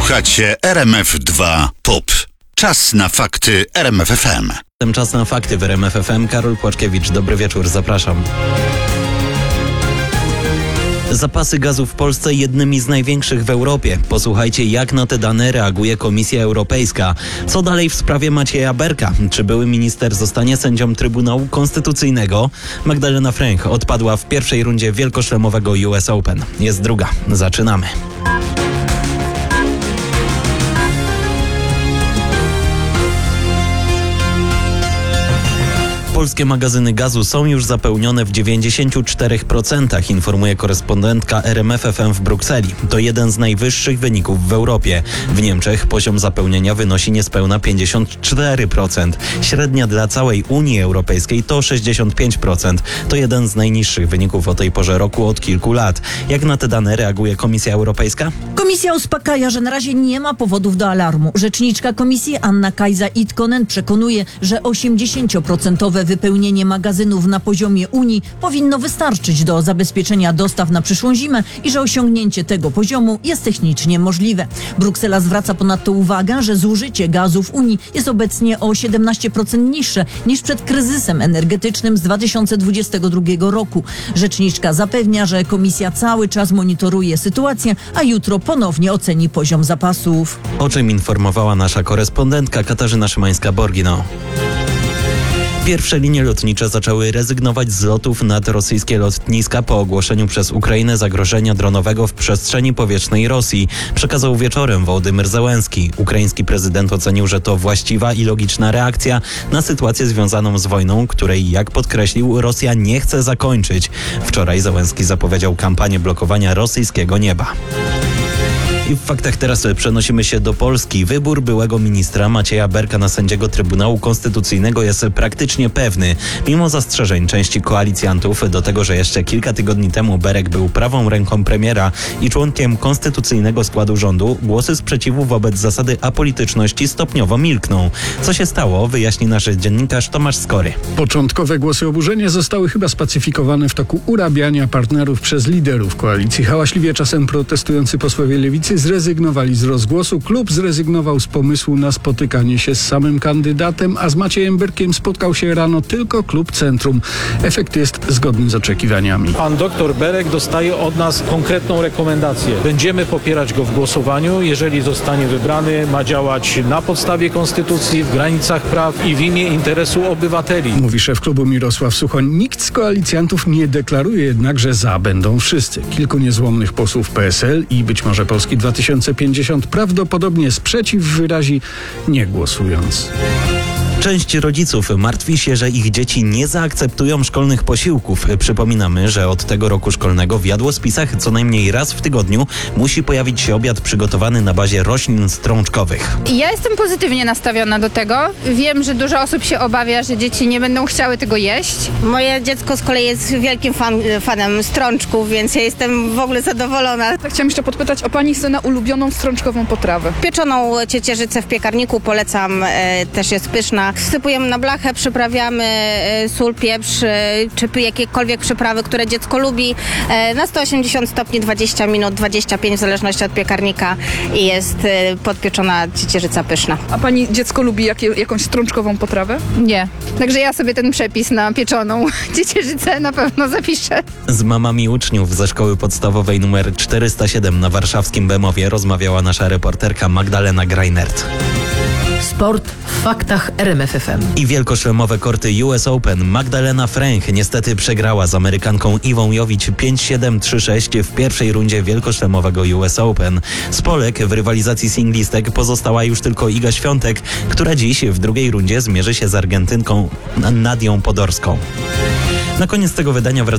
Słuchacie RMF2 POP. Czas na fakty RMF FM. Czas na fakty w RMF FM. Karol Płaczkiewicz, dobry wieczór, zapraszam. Zapasy gazu w Polsce jednymi z największych w Europie. Posłuchajcie, jak na te dane reaguje Komisja Europejska. Co dalej w sprawie Macieja Berka? Czy były minister zostanie sędzią Trybunału Konstytucyjnego? Magdalena Fręch odpadła w pierwszej rundzie wielkoszlemowego US Open. Jest druga. Zaczynamy. Polskie magazyny gazu są już zapełnione w 94%, informuje korespondentka RMF FM w Brukseli. To jeden z najwyższych wyników w Europie. W Niemczech poziom zapełnienia wynosi niespełna 54%. Średnia dla całej Unii Europejskiej to 65%. To jeden z najniższych wyników o tej porze roku od kilku lat. Jak na te dane reaguje Komisja Europejska? Komisja uspokaja, że na razie nie ma powodów do alarmu. Rzeczniczka Komisji Anna Kajsa-Itkonen przekonuje, że 80% wypełnienie magazynów na poziomie Unii powinno wystarczyć do zabezpieczenia dostaw na przyszłą zimę i że osiągnięcie tego poziomu jest technicznie możliwe. Bruksela zwraca ponadto uwagę, że zużycie gazu w Unii jest obecnie o 17% niższe niż przed kryzysem energetycznym z 2022 roku. Rzeczniczka zapewnia, że Komisja cały czas monitoruje sytuację, a jutro ponownie oceni poziom zapasów. O czym informowała nasza korespondentka Katarzyna Szymańska-Borgino. Pierwsze linie lotnicze zaczęły rezygnować z lotów nad rosyjskie lotniska po ogłoszeniu przez Ukrainę zagrożenia dronowego w przestrzeni powietrznej Rosji, przekazał wieczorem Wołodymyr Zełenski. Ukraiński prezydent ocenił, że to właściwa i logiczna reakcja na sytuację związaną z wojną, której, jak podkreślił, Rosja nie chce zakończyć. Wczoraj Zełenski zapowiedział kampanię blokowania rosyjskiego nieba. I w faktach teraz przenosimy się do Polski. Wybór byłego ministra Macieja Berka na sędziego Trybunału Konstytucyjnego jest praktycznie pewny. Mimo zastrzeżeń części koalicjantów do tego, że jeszcze kilka tygodni temu Berek był prawą ręką premiera i członkiem konstytucyjnego składu rządu, głosy sprzeciwu wobec zasady apolityczności stopniowo milkną. Co się stało, wyjaśni nasz dziennikarz Tomasz Skory. Początkowe głosy oburzenia zostały chyba spacyfikowane w toku urabiania partnerów przez liderów koalicji. Hałaśliwie czasem protestujący posłowie Lewicy zrezygnowali z rozgłosu. Klub zrezygnował z pomysłu na spotykanie się z samym kandydatem, a z Maciejem Berkiem spotkał się rano tylko klub Centrum. Efekt jest zgodny z oczekiwaniami. Pan doktor Berek dostaje od nas konkretną rekomendację. Będziemy popierać go w głosowaniu. Jeżeli zostanie wybrany, ma działać na podstawie konstytucji, w granicach praw i w imię interesu obywateli. Mówi szef klubu Mirosław Suchoń. Nikt z koalicjantów nie deklaruje jednak, że za będą wszyscy. Kilku niezłomnych posłów PSL i być może Polski 2050 prawdopodobnie sprzeciw wyrazi, nie głosując. Część rodziców martwi się, że ich dzieci nie zaakceptują szkolnych posiłków. Przypominamy, że od tego roku szkolnego w jadłospisach co najmniej raz w tygodniu musi pojawić się obiad przygotowany na bazie roślin strączkowych. Ja jestem pozytywnie nastawiona do tego. Wiem, że dużo osób się obawia, że dzieci nie będą chciały tego jeść. Moje dziecko z kolei jest wielkim fanem strączków, więc ja jestem w ogóle zadowolona. Chciałam jeszcze podpytać o pani syna ulubioną strączkową potrawę. Pieczoną ciecierzycę w piekarniku polecam, też jest pyszna. Wsypujemy na blachę, przyprawiamy sól, pieprz, czy jakiekolwiek przyprawy, które dziecko lubi. Na 180 stopni 20 minut, 25 w zależności od piekarnika i jest podpieczona ciecierzyca pyszna. A pani dziecko lubi jakąś strączkową potrawę? Nie. Także ja sobie ten przepis na pieczoną ciecierzycę na pewno zapiszę. Z mamami uczniów ze szkoły podstawowej nr 407 na warszawskim Bemowie rozmawiała nasza reporterka Magdalena Greinert. Sport w faktach RMF FM. I wielkoszlemowe korty US Open. Magdalena Fręch niestety przegrała z Amerykanką Iwą Jowić 5-7, 3-6 w pierwszej rundzie wielkoszlemowego US Open. Z Polek w rywalizacji singlistek pozostała już tylko Iga Świątek, która dziś w drugiej rundzie zmierzy się z Argentynką Nadią Podorską. Na koniec tego wydania